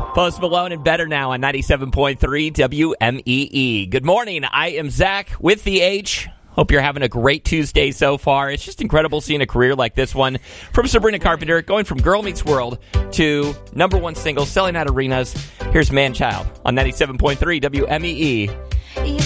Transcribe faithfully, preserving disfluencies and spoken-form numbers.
Post Malone and Better Now on ninety-seven point three W M E E. Good morning. I am Zach with the H. Hope you're having a great Tuesday so far. It's just incredible seeing a career like this one from Sabrina Carpenter, going from Girl Meets World to number one single, selling out arenas. Here's Man Child on ninety-seven point three W M E E.